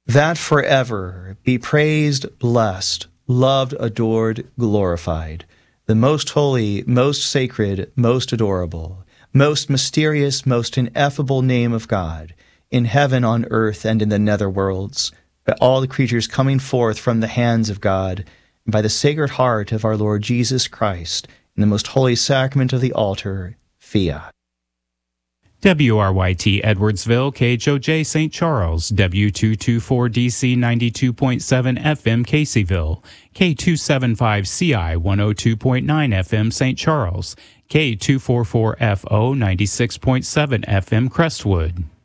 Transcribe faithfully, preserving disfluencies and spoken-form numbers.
that forever be praised, blessed, loved, adored, glorified, the most holy, most sacred, most adorable, most mysterious, most ineffable name of God, in heaven, on earth, and in the nether worlds, by all the creatures coming forth from the hands of God, and by the Sacred Heart of our Lord Jesus Christ, in the most holy sacrament of the altar, Fiat. W R Y T Edwardsville, K H O J Saint Charles, W two twenty-four D C ninety-two point seven F M Caseyville, K two seventy-five C I one oh two point nine F M Saint Charles, K two forty-four F O ninety-six point seven F M Crestwood.